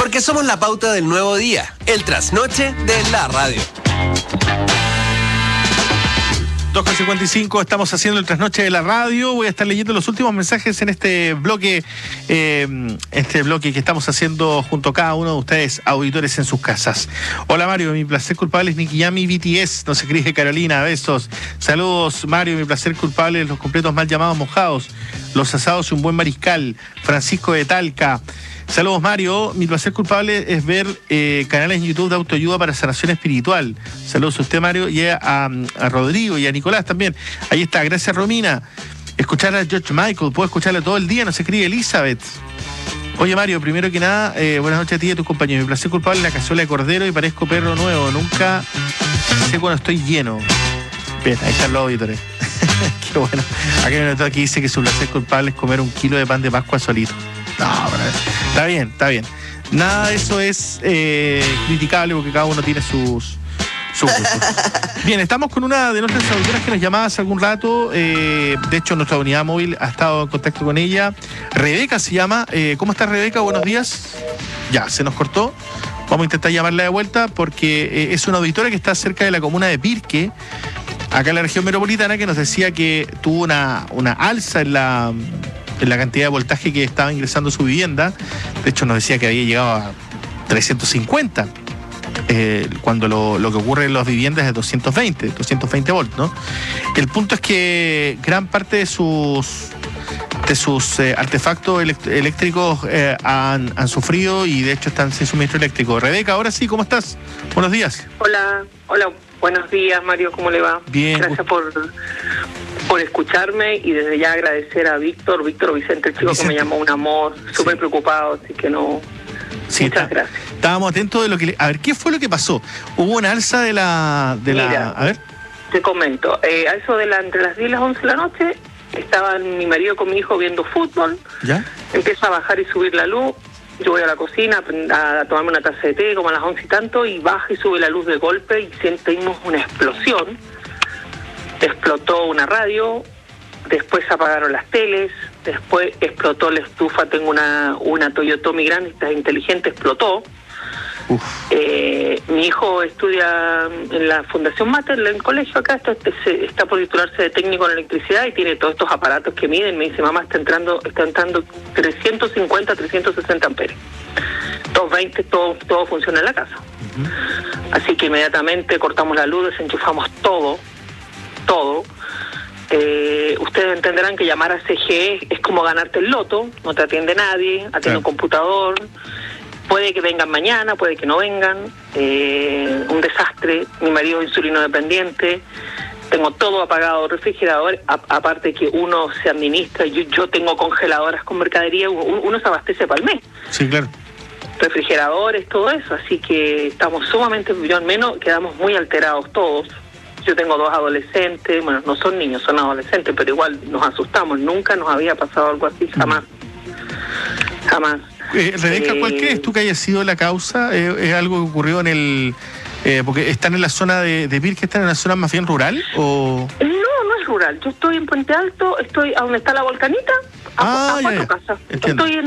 Porque somos la pauta del nuevo día, el trasnoche de la radio. 2:55, estamos haciendo el trasnoche de la radio. Voy a estar leyendo los últimos mensajes en este bloque que estamos haciendo junto a cada uno de ustedes, auditores en sus casas. Hola Mario, mi placer culpable es Nicky Jam y BTS, no se cree Carolina, besos. Saludos Mario, mi placer culpable es los completos mal llamados mojados, los asados y un buen mariscal. Francisco de Talca. Saludos Mario, mi placer culpable es ver canales en YouTube de autoayuda para sanación espiritual. Saludos a usted Mario y a Rodrigo y a Nicolás también. Ahí está, gracias Romina. Escuchar a George Michael, puedo escucharlo todo el día, no se cree Elizabeth. Oye Mario, primero que nada, buenas noches a ti y a tus compañeros. Mi placer culpable es la cazuela de cordero y parezco perro nuevo, nunca sé cuando estoy lleno. Bien, ahí están los auditores. Qué bueno. Aquí dice que su placer culpable es comer 1 kilo de pan de Pascua solito. No, pero está bien. Nada de eso es criticable porque cada uno tiene sus gustos. Bien, estamos con una de nuestras auditoras que nos llamaba hace algún rato. De hecho, nuestra unidad móvil ha estado en contacto con ella. Rebeca se llama. ¿Cómo estás, Rebeca? Buenos días. Ya, se nos cortó. Vamos a intentar llamarla de vuelta porque es una auditora que está cerca de la comuna de Pirque, acá en la región metropolitana, que nos decía que tuvo una alza en la cantidad de voltaje que estaba ingresando a su vivienda. De hecho, nos decía que había llegado a 350, cuando lo que ocurre en las viviendas es 220 volts, ¿no? El punto es que gran parte de sus artefactos eléctricos han sufrido y de hecho están sin suministro eléctrico. Rebeca, ahora sí, ¿cómo estás? Buenos días. Hola, buenos días Mario, ¿cómo le va? Bien. Gracias por escucharme y desde ya agradecer a Víctor Vicente, el chico que me llamó un amor, súper preocupado, así que no... Sí, muchas gracias. Estábamos atentos de lo que... A ver, ¿qué fue lo que pasó? ¿Hubo una alza de la... Mira, a ver. Te comento, a eso entre las 10 y las 11 de la noche, estaban mi marido con mi hijo viendo fútbol. ¿Ya? Empieza a bajar y subir la luz. Yo voy a la cocina a tomarme una taza de té, como a las 11 y tanto, y baja y sube la luz de golpe y sentimos una explosión. Explotó una radio, después se apagaron las teles, después explotó la estufa. Tengo una Toyotomi grande, esta inteligente, explotó. Mi hijo estudia en la Fundación Mater, en el colegio acá, está por titularse de técnico en electricidad y tiene todos estos aparatos que miden. Me dice, mamá, está entrando 350, 360 amperes. 220, todo funciona en la casa. Así que inmediatamente cortamos la luz, desenchufamos todo. Ustedes entenderán que llamar a CGE es como ganarte el loto, no te atiende nadie, atiende un computador. Puede que vengan mañana, puede que no vengan. Un desastre. Mi marido es insulino dependiente. Tengo todo apagado, refrigerador. Aparte que uno se administra. Yo tengo congeladoras con mercadería. Uno se abastece para el mes. Sí, claro. Refrigeradores, todo eso. Así que estamos sumamente, yo al menos, quedamos muy alterados todos. Yo tengo 2 adolescentes. Bueno, no son niños, son adolescentes, pero igual nos asustamos. Nunca nos había pasado algo así, jamás. Rebeca, ¿cuál crees tú que haya sido la causa? ¿Es algo que ocurrió en el... porque están en la zona de Pirque, están en la zona más bien rural? ¿O? No es rural. Yo estoy en Puente Alto, estoy a donde está la Volcanita, a 4 casas. Estoy